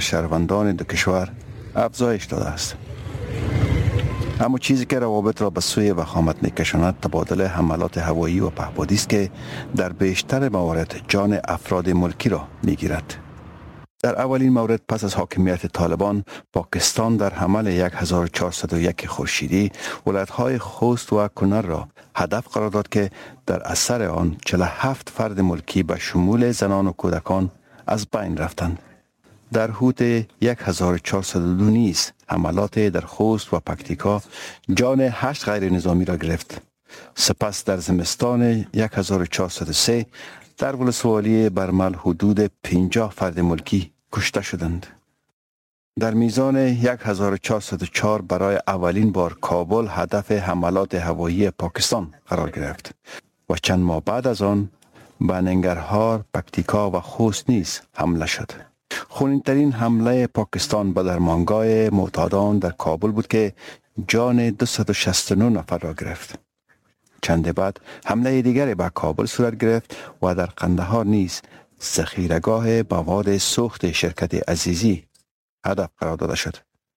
شهروندان دو کشور افزایش داده است. اما چیزی که روابط را به سوی وخامت می‌کشاند تبادل حملات هوایی و پهپادی است که در بیشتر موارد جان افراد ملکی را می‌گیرد. در اولین مورد پس از حاکمیت طالبان، پاکستان در حمل 1401 خورشیدی ولایت‌های خوست و کنر را هدف قرار داد که در اثر آن 47 فرد ملکی به شمول زنان و کودکان از بین رفتند. در حدود 1402 نیز حملات در خوست و پکتیکا جان 8 غیر نظامی را گرفت. سپس در زمستان 1403 در ولسوالی برمل حدود 50 فرد ملکی کشته شدند. در میزان 1404 برای اولین بار کابل هدف حملات هوایی پاکستان قرار گرفت و چند ماه بعد از آن به ننگرهار، پکتیکا و خوست نیز حمله شد. خونین‌ترین حمله پاکستان به درمانگاه معتادان در کابل بود که جان 269 نفر را گرفت. چند بعد حمله دیگری به کابل صورت گرفت و در قندهار نیز ذخیره‌گاه مواد سوخت شرکت عزیزی هدف قرار داده شد.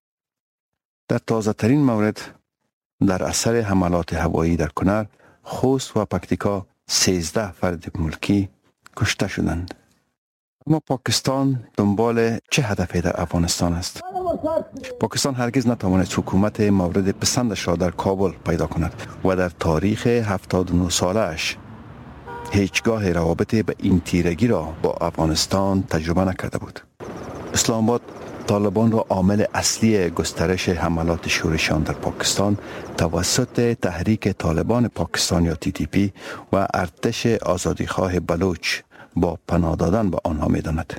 در تازه ترین مورد در اثر حملات هوایی در کنر، خوست و پکتیکا 13 فرد ملکی کشته شدند. اما پاکستان دنبال چه هدفی در افغانستان است؟ پاکستان هرگز نتوانست حکومت مورد پسندش را در کابل پیدا کند و در تاریخ 79 سالش هیچگاه روابط به این تیرگی را با افغانستان تجربه نکرده بود. اسلام آباد طالبان را عامل اصلی گسترش حملات شورشیان در پاکستان توسط تحریک طالبان پاکستان یا TTP و ارتش آزادیخواه بلوچ با پناه دادن به آنها می داند.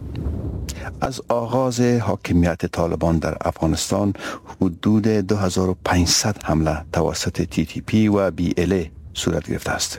از آغاز حاکمیت طالبان در افغانستان حدود 2500 حمله توسط TTP و BLA صورت گرفته است.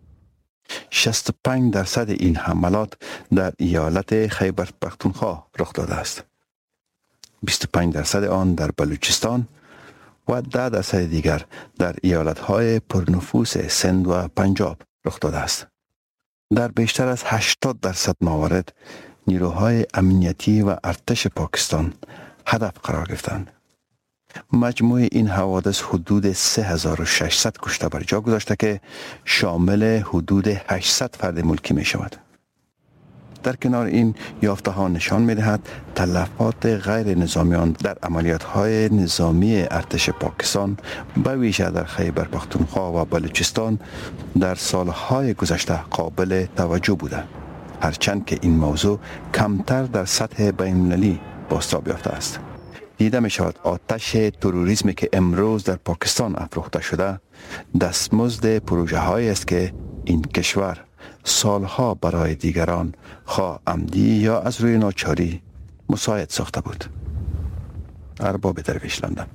65% این حملات در ایالت خیبر پختونخوا رخ داده است. 25% آن در بلوچستان و 10% دیگر در ایالت‌های پرنفوس سند و پنجاب رخ داده است. در بیشتر از 80% موارد نیروهای امنیتی و ارتش پاکستان هدف قرار گرفتند. مجموع این حوادث حدود 3600 کشته بر جا گذاشته که شامل حدود 800 فرد ملکی می شود. در کنار این یافته ها نشان می دهد تلفات غیر نظامیان در عملیات های نظامی ارتش پاکستان به ویژه در خیبر پختونخوا و بلوچستان در سالهای گذشته قابل توجه بوده، هرچند که این موضوع کمتر در سطح بین المللی بازتاب یافته است. دیده می شود آتش تروریسمی که امروز در پاکستان افروخته شده دستمزد پروژه هایی است که این کشور سالها برای دیگران خواه عمدی یا از روی ناچاری مساعد ساخته بود. ارباب درویش، لندن.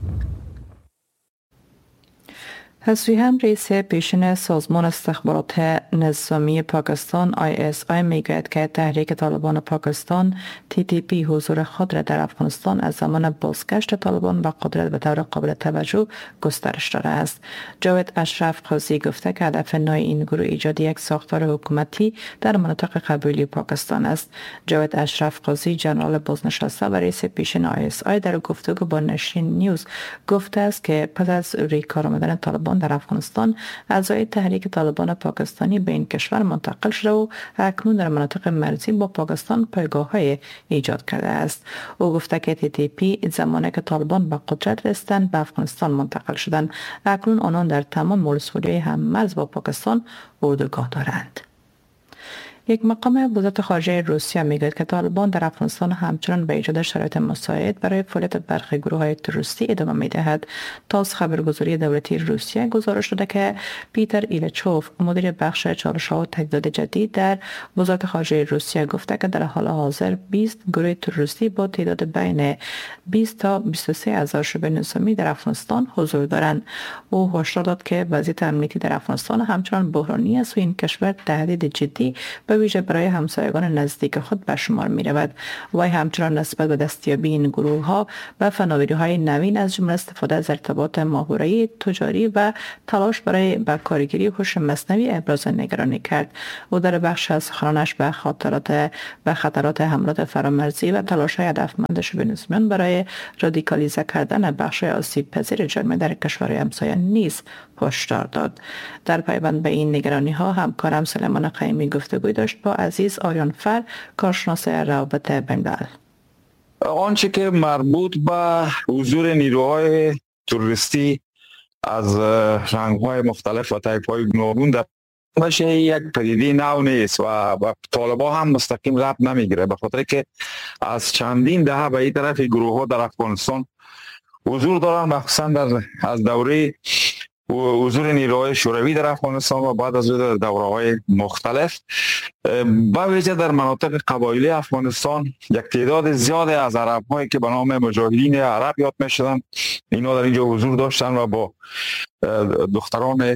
حسوی هم رئیس پیشین سازمان استخبارات نظامی پاکستان ISI میگوید که تحریک طالبان پاکستان TTP حضور خود را در افغانستان از زمان بازگشت طالبان به قدرت به طور قابل توجه گسترش داده است. جاوید اشرف قاضی گفته که هدف نهایی این گروه ایجاد یک ساختار حکومتی در مناطق قبایلی پاکستان است. جاوید اشرف قاضی ژنرال بازنشسته و رئیس پیشین ISI در گفتگو با نشین نیوز گفته است که پس از روی کار آمدن طالبان در افغانستان اعضای تحریک طالبان پاکستانی به این کشور منتقل شده و اکنون در مناطق مرزی با پاکستان پایگاه‌های ایجاد کرده است. او گفته که TTP زمانی که طالبان به قدرت رسیدند به افغانستان منتقل شدند، اکنون آنان در تمام ولسوالی‌های هم مرز با پاکستان اردوگاه دارند. یک مقام وزارت خارجه روسیه میگوید که طالبان در افغانستان همچنان به ایجاد شرایط مساعد برای فعالیت برخی گروه‌های تروریستی ادامه می‌دهد. تاس خبرگزاری دولتی روسیه گزارش داده که پیتر ایلچوف، مدیر بخش چالش‌ها و تهدیدات جدید در وزارت خارجه روسیه گفته که در حال حاضر 20 گروه تروریستی با تعداد بین 20 تا 23 هزار شبه نظامی در افغانستان حضور دارند. او هشدار داد که وضعیت امنیتی در افغانستان همچنان بحرانی است و این کشور تهدید جدی به به ویژه برای همسایگان نزدیک خود به شمار می رود. وی همچنان نسبت به دستیابی این گروه ها به فناوری های نوین از جمله استفاده از ارتباط ماهواره‌ای تجاری و تلاش برای به کارگیری هوش مصنوعی ابراز نگرانی کرد. او در بخش از سخنانش به خطرات حملات فرامرزی و تلاش‌های هدفمند شبه‌نظامیان برای رادیکالیزه کردن بخش‌های آسیب پذیر جامعه در کشورهای همسایه نیز هشدار داد. در پیوند به این نگرانی‌ها همکارم سلیمان قیمی گفتگوی داشت با عزیز آریانفر، کارشناس روابط بین‌الملل. آنچه که مربوط به حضور نیروهای تروریستی از رنگ‌های مختلف و طیف‌های گوناگون در باشه یک پدیده نو نیست و طالبان هم مستقیم ربط نمیگیره، به خاطر که از چندین دهه به این طرف گروه ها در افغانستان حضور دارن، مخصوصا از دوره حضور نیروهای شوروی در افغانستان و بعد از دوره های مختلف، به ویژه در مناطق قبایلی افغانستان یک تعداد زیاد از عرب هایی که به نام مجاهدین عرب یاد می شدن اینا در اینجا حضور داشتن و با دختران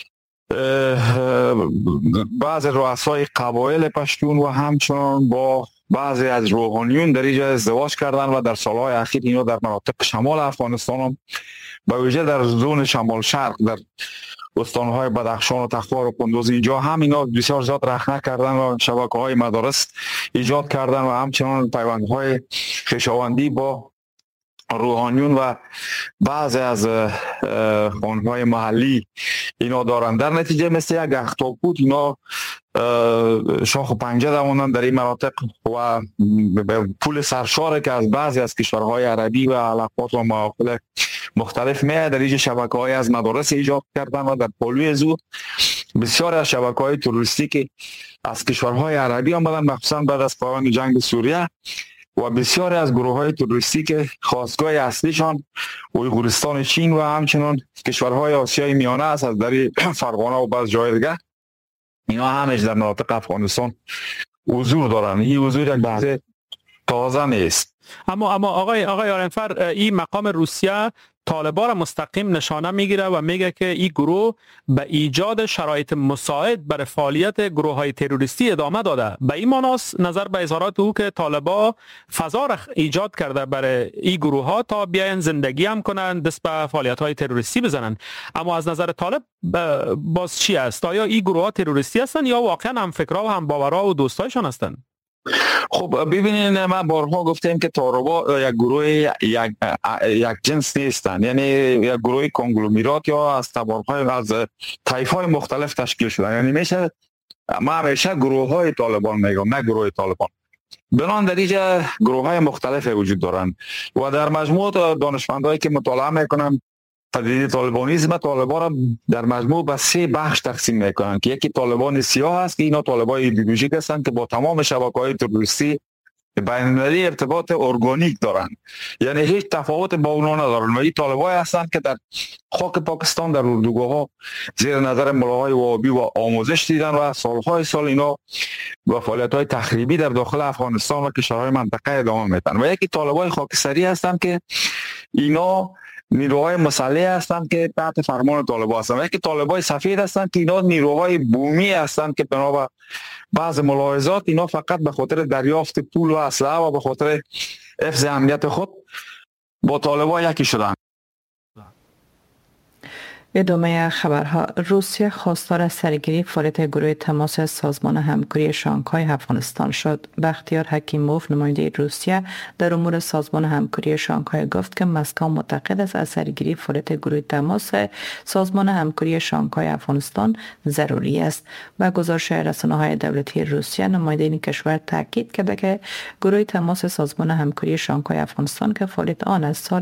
بعضی رؤسای قبایل پشتون و همچنان با بعضی از روحانیون در اینجا ازدواج کردن و در سالهای اخیر اینا در مناطق شمال افغانستان هم به ویژه در زون شمال شرق در استانهای بدخشان و تخار و کندوز اینجا هم اینا بسیار زیاد رخنه کردن و شبکه‌های مدارس ایجاد کردن و همچنان پیوندهای خویشاوندی با روحانیون و بعضی از خانهای محلی اینا دارن. در نتیجه مثل یک اختاپوت اینا شاخ و پنجه دوانن در این مناطق و پول سرشاره که از بعضی از کشورهای عربی و علاقات و مواقع مختلف میاد در اینجا شبکه‌های از مدارس ایجاد کردن و در پلوی زو بسیار از شبکه‌های تروریستی که از کشورهای عربی آمدن، مخصوصا بعد از پایان جنگ سوریه، و بسیاری از گروه‌های تروریستی که خاستگاه اصلیشان اویغورستان چین و همچنان کشورهای آسیای میانه است، از در فرغانه و بعض جای دیگه اینا همش در مناطق افغانستان حضور دارن. این حضور یک بحث تازه نیست. اما آقای آرینفر، این مقام روسیه طالبان را مستقیم نشانه میگیره و میگه که این گروه به ایجاد شرایط مساعد برای فعالیت گروه های تروریستی ادامه داده. به این معناست نظر به اظهارات او که طالبان فضا را ایجاد کرده برای این گروه ها تا بیاین زندگی هم کنن، دست به فعالیت های تروریستی بزنن. اما از نظر طالب باز چی است؟ آیا این گروه ها تروریستی هستن یا واقعا هم فکرها و هم باورها و دوستایشان هستند؟ خب ببینید، ما بارها گفتیم که طالبان یک گروه یک جنس نیستن، یعنی یک گروه کنگلومرات یا از تبارهای از طایف‌های مختلف تشکیل شدن. یعنی میشه ما همیشه گروه های طالبان میگم، نه گروه طالبان. بنان در اینجا گروه های مختلف وجود دارن و در مجموع دانشمندایی که مطالعه میکنن پدیده طالبانیسم، طالبان را در مجموع به 3 بخش تقسیم میکنن که یکی طالبان سیاه است که اینا طالبان ایدئولوژیک هستند که با تمام شبکه‌های تروریستی بین‌المللی ارتباط ارگانیک دارن، یعنی هیچ تفاوت با اونها ندارن و این طالبان هستند که در خاک پاکستان در اردوگاه‌ها زیر نظر ملاهای وهابی و آموزش دیدن و سالهای سال اینا با فعالیت‌های تخریبی در داخل افغانستان و کشورهای منطقه ادامه میدن. و یکی طالبان خاکستری هستند که اینا نیروهای مسلح هستند که تحت فرمان طالبان هستند. و یکی طالبان سفید هستند که اینا نیروهای بومی هستند که بنا به بعض ملاحظات اینا فقط به خاطر دریافت پول و اسلحه و به خاطر حفظ امنیت خود با طالبان یکی شدند. ادامه خبرها. روسیه خواستار سرگیری فعالیت گروه تماس سازمان همکاری شانگهای افغانستان شد. بختیار حکیموف، نماینده روسیه در امور سازمان همکاری شانگهای، گفت که مسکو معتقد است از سرگیری فعالیت گروه تماس سازمان همکاری شانگهای افغانستان ضروری است. و گزارش رسانه‌های دولتی روسیه، نماینده این کشور تاکید کرده که گروه تماس سازمان همکاری شانگهای افغانستان که فعالیت آن از سال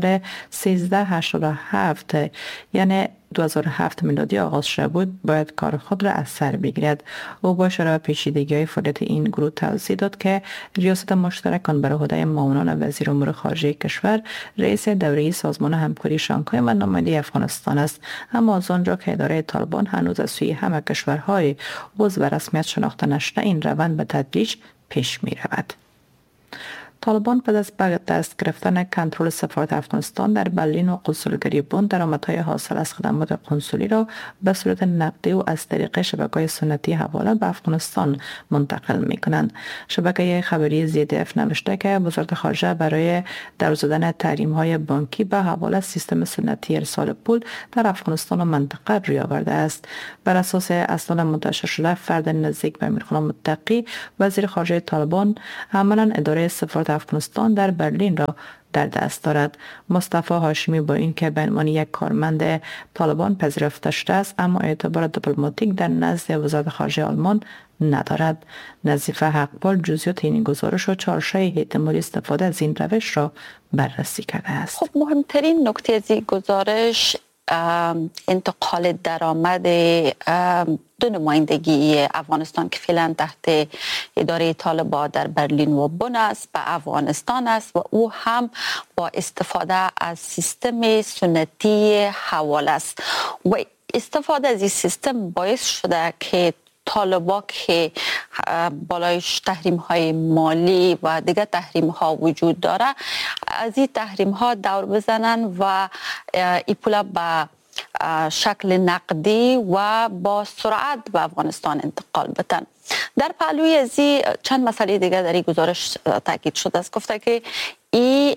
1387 یعنی 2007 میلادی آغاز شده بود باید کار خود را از سر بگیرد. او با اشاره به پیچیدگی‌های فعالیت این گروه توضیح داد که ریاست مشترکان بر عهده معاونان وزیر امور خارجه کشور رئیس دوره سازمان همکاری شانگهای و نماینده افغانستان است، اما از آنجا که اداره طالبان هنوز از سوی همه کشورهای عضو رسمیت شناخته نشده این روند به تدریج پیش می رود. طالبان پس از به دست گرفتن کنترل سفارت افغانستان در برلین و قنسولگری بن درآمدهای حاصل از خدمات قنسولی را به صورت نقدی و از طریق شبکه‌های سنتی حواله به افغانستان منتقل می‌کنند. شبکه خبری ZDF نوشته که وزارت خارجه برای در زدن تحریم‌های بانکی به حواله سیستم سنتی ارسال پول در افغانستان و منطقه روی آورده است. بر اساس اسناد منتشر شده، فرد نزدیک به امیرخان متقی وزیر خارجه طالبان عملاً اداره سفارت افغانستان در برلین را در دست دارد. مصطفی هاشمی با اینکه به عنوان یک کارمند طالبان پذیرفته شده است، اما اعتبار دیپلماتیک در نزد وزارت خارجه آلمان ندارد. نظیف حقپال جزئیات این گزارش و چارچوب احتمالی استفاده از این روش را بررسی کرده است. خب مهمترین نکته از این گزارش انتقال درآمد دو نمایندگی افغانستان که فعلا تحت اداره طالبان در برلین و بن است به افغانستان است و او هم با استفاده از سیستم سنتی حواله است و استفاده از این سیستم باعث شده که طالبان که بالایش تحریم های مالی و دیگر تحریم ها وجود داره از این تحریم ها دور بزنن و این پولا به شکل نقدی و با سرعت به افغانستان انتقال بدن. در پهلوی از چند مسئله دیگر در این گزارش تاکید شده است. گفته که این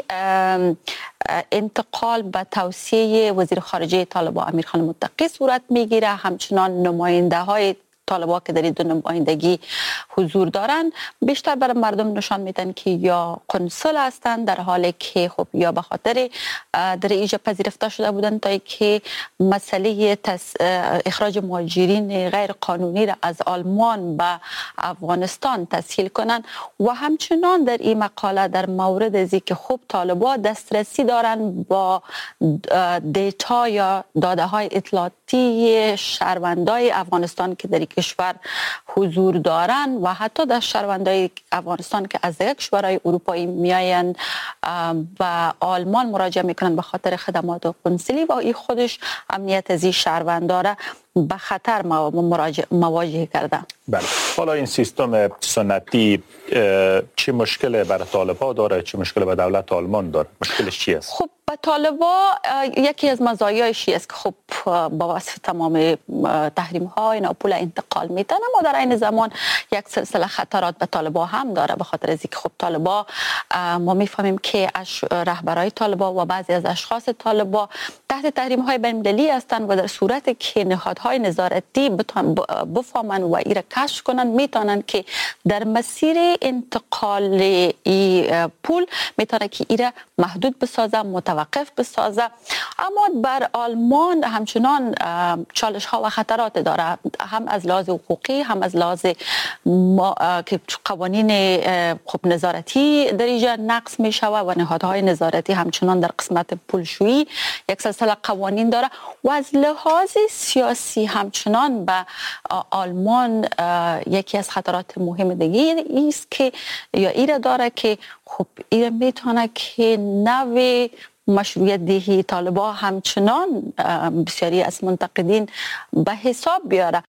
انتقال به توصیه وزیر خارجه طالبان امیرخان متقی صورت میگیره، همچنان نماینده های طالبان که در این دو نمایندگی حضور دارن بیشتر برای مردم نشان میدن که یا قنصل هستند، در حالی که خب یا به خاطر در اینجا پذیرفته شده بودن تا که مسئله اخراج مهاجرین غیر قانونی را از آلمان به افغانستان تسهیل کنن و همچنان در این مقاله در مورد از که خب طالبان دسترسی دارن با دیتا یا داده های اطلاعاتی شهروندای افغانستان که در کشور حضور دارن و حتی در شهروندای افغانستان که از یک کشورهای اروپایی میاین و آلمان مراجعه میکنن به خاطر خدمات قنسولی و این خودش امنیت از این شهرونداره به خطر مواجه کرده. بله. حالا این سیستم سنتی چه مشکل برای طالبان داره، چه مشکل برای دولت آلمان داره؟ مشکلش چی است؟ خب به طالبان یکی از مزایایش است که خب با واسطه تمام تحریم ها اینا پول انتقال میدن، اما در این زمان یک سلسله خطرات به طالبان هم داره، به خاطر از اینکه خب طالبان ما میفهمیم که رهبرای طالبان و بعضی از اشخاص طالبان تحت تحریم های بین المللی هستند و در صورتی که نهادهای نظارتی بفهمن و این را کشف کنن میتونن که در مسیر انتقال پول میتونه که این را محدود بسازه، متوقف بسازه. اما بر آلمان همچنان چالش ها و خطرات داره، هم از لحاظ حقوقی هم از لحاظ که قوانین خب نظارتی در اینجا نقض می شود و نهادهای نظارتی همچنان در قسمت پولشویی یک سلسله قوانین داره و از لحاظ سیاسی همچنان به آلمان یکی از خطرات مهم دیگه است که یا ایره داره که خب ایره میتونه که نوع مشروعیت دهی طالبان همچنان بسیاری از منتقدین به حساب بیاره.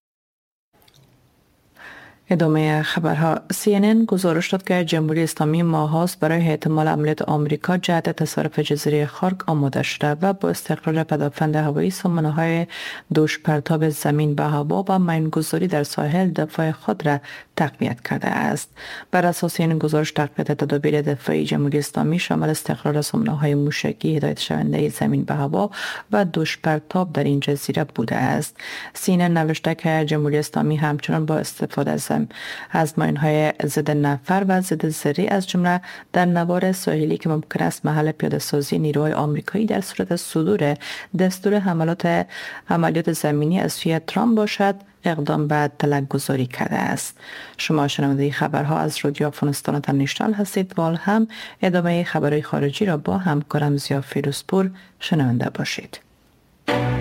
ادامه خبرها. CNN گزارش داد که جمهوری اسلامی ماهاست برای احتمال عملیات آمریکا جهت تصرف جزیره خارک آماده شده و با استقرار پدافند هوایی سامانه‌های دوش پرتاب زمین به هوا و مین‌گذاری در ساحل دفاع خود را تقویت کرده است. بر اساس این گزارش تقویت تدابیر دفاعی جمهوری اسلامی شامل استقرار سامانه‌های موشکی هدایت شونده زمین به هوا و دوش پرتاب در این جزیره بوده است. CNN نوشته که جمهوری اسلامی همچنان با استفاده از ماین‌های ضد نفر و ضد ذره‌ای از جمله در نوار ساحلی که ممکن است محل پیاده‌سازی نیروهای آمریکایی در صورت صدور دستور عملیات زمینی از سوی ترامپ باشد اقدام به تلق‌گذاری کرده است. شما شنونده خبرها از رادیو افغانستان اینترنشنال هستید و هم ادامه خبرهای خارجی را با همکارم زیا فیروزپور شنونده باشید.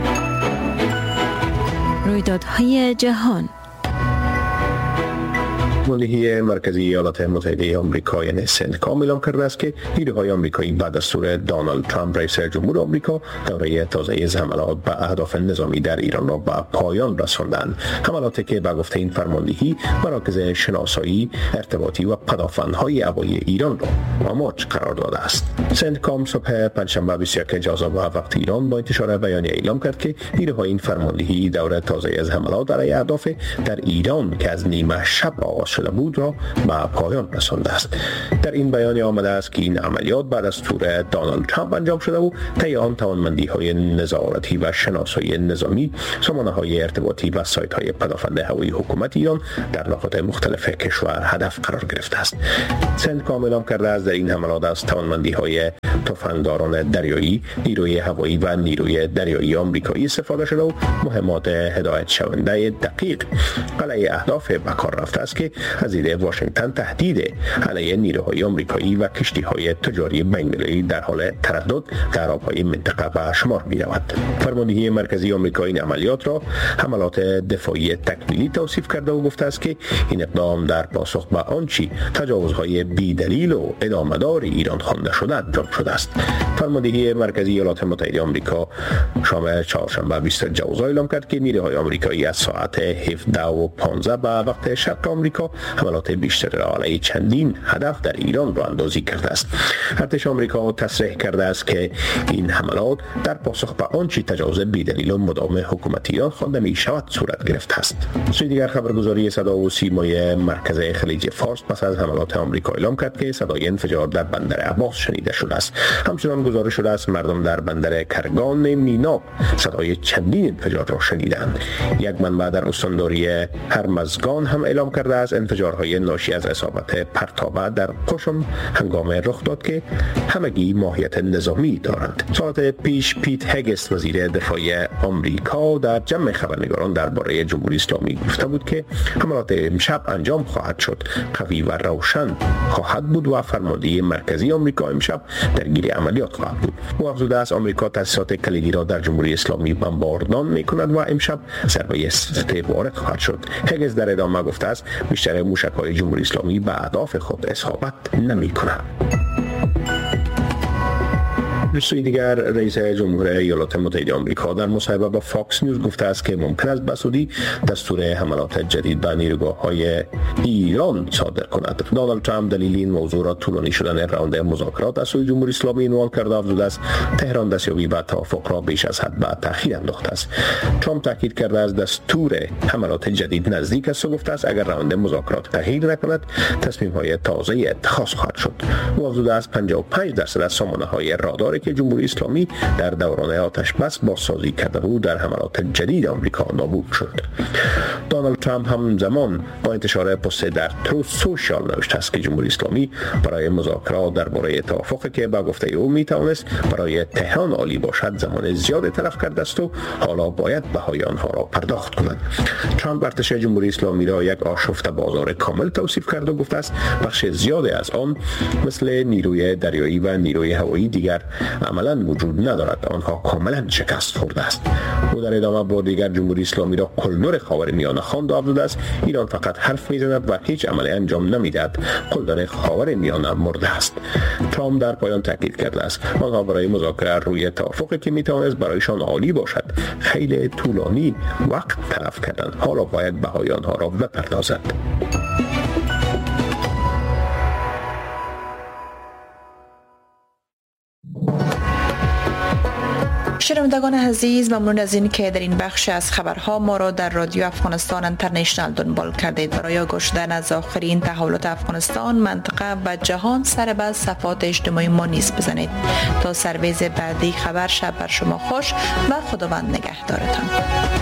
رویدادهای جهان. ملیحه مرکزی ایالات متحده آمریکا یعنی سنتکام اعلام کرده است که نیروهای آمریکایی بعد از دستور دونالد ترامپ رئیس جمهور آمریکا دوره تازه از حملات به اهداف نظامی در ایران را به پایان رساندند. حملاتی که به گفته این فرماندهی مراکز شناسایی، ارتباطی و پدافندهای هوایی ایران را مماچ قرار داده است. سنتکام صبح پنجشنبه 21 ژانویه وقت ایران با انتشار بیانیه اعلام کرد که نیروهای این فرماندهی دوره تازه از حملات علیه اهداف در ایران که از نیمه شب آغاز شده بود را به پایان رسانده است. در این بیانیه آمده است که این عملیات بعد از دستور دونالد ترامپ انجام شده و طی آن توانمندی‌های نظارتی و شناسایی نظامی، سامانه‌های ارتباطی و سایت‌های پدافند هوایی حکومت ایران در نقاط مختلف کشور هدف قرار گرفته است. سنتکام اعلام کرده است در این حملات از توانمندی‌های تفنگداران دریایی، نیروی هوایی و نیروی دریایی آمریکایی استفاده شده و مهمات هدایت شونده دقیق علیه اهداف به کار رفته است که از دید واشنگتن تهدید علیه نیروهای آمریکایی و کشتی‌های تجاری بین‌المللی در حال تردد در آب‌های منطقه به شمار می‌رود. فرماندهی مرکزی آمریکا این عملیات را حملات دفاعی تکمیلی توصیف کرده و گفته است که این اقدام در پاسخ به آنچه تجاوزهای بی‌دلیل و ادامه‌دار ایران خوانده شده انجام شده است. فرماندهی مرکزی ایالات متحده آمریکا شام چهارشنبه 20 ژانویه اعلام کرد که نیروهای آمریکایی از ساعت 17:15 به وقت شرق آمریکا حملات بیشتر را علیه چندین هدف در ایران را اندازی کرده است. ارتش آمریکا تصریح کرده است که این حملات در پاسخ به آنچه تجاوز بی‌دلیل و مدام حکومت ایران خوانده می شود صورت گرفته است. سوی دیگر خبرگزاری صدا و سیمای مرکز خلیج فارس پس از حملات آمریکا اعلام کرد که صدای انفجار در بندر عباس شنیده شده است. همچنان گزارش شده است مردم در بندر کرگان مینا صدای چندین انفجار را شنیدند. یک منبع در استانداری هرمزگان هم اعلام کرده است انفجارهای ناشی از اصابت پرتابه در قشم هنگام رخ داد که همگی ماهیت نظامی دارند. ساعت پیش پیت هگست وزیر دفاع آمریکا در جمع خبرنگاران درباره جمهوری اسلامی گفته بود که حملات امشب انجام خواهد شد، قوی و روشن خواهد بود و فرماندهی مرکزی آمریکا امشب درگیر عملیات خواهد بود. او افزوده است آمریکا تاسیسات کلیدی را در جمهوری اسلامی بمباردان می‌کند و امشب ضربه سه وارد خواهد شد. هگز در ادامه گفته است بیشتر موشک‌های جمهوری اسلامی به اهداف خود اصابت نمی‌کنند. سوی دیگر رئیس جمهور ایالات متحده آمریکا در مصاحبه با فاکس نیوز گفته است که ممکن است بسودی دستور حملات جدید به نیروگاه‌های ایران صادر کند. دونالد ترامپ دلیل این موضوع را طولانی شدن روند مذاکرات از سوی جمهوری اسلامی عنوان کرده. افزوده است تهران دستیابی به توافق را بیش از حد به تأخیر انداخته است. ترامپ تاکید کرده است دستور حملات جدید نزدیک است و گفته است اگر روند مذاکرات تغییر نکند تصمیم‌های تازه اتخاذ خواهد شد. او افزوده است 55% از سامانه‌های رادار که جمهوری اسلامی در دوران آتش بس بازسازی کرده بود در حملات جدید آمریکا نابود شد. دونالد ترامپ هم زمان با انتشار پست در تروث سوشال نوشته است که جمهوری اسلامی برای مذاکرات درباره توافقی که با گفته او میتوانست برای تهران عالی باشد زمان زیادی تلف کرده است و حالا باید بهای آنها را پرداخت کند. ترامپ ارتش جمهوری اسلامی را یک آشفته بازار کامل توصیف کرد و گفته است بخش زیادی از آن مثل نیروی دریایی و نیروی هوایی دیگر عملاً وجود ندارد، آنها کاملاً شکست خورده است. او در ادامه بار دیگر جمهوری اسلامی را قلدر خاورمیانه خواند و افزوده است ایران فقط حرف میزند و هیچ عملی انجام نمیدهد، قلدر خاورمیانه مرده است. ترامپ در پایان تاکید کرده است آنها برای مذاکره روی توافقی که میتوانست برایشان عالی باشد خیلی طولانی وقت تلف کردند، حالا باید بهای آنها را بپردازد. شنوندگان عزیز، ممنون از این که در این بخش از خبرها ما را در رادیو افغانستان اینترنشنال دنبال کردید. برای گوش دادن از آخرین تحولات افغانستان، منطقه و جهان سر به صفحات اجتماعی ما نیز بزنید. تا سرویز بعدی خبر شب بر شما خوش و خداوند نگهدارتان.